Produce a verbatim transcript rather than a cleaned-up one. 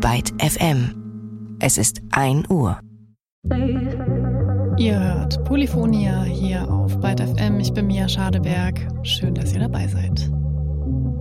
Byte F M. Es ist ein Uhr. Ihr hört Polyphonia hier auf Byte F M. Ich bin Mia Schadeberg. Schön, dass ihr dabei seid.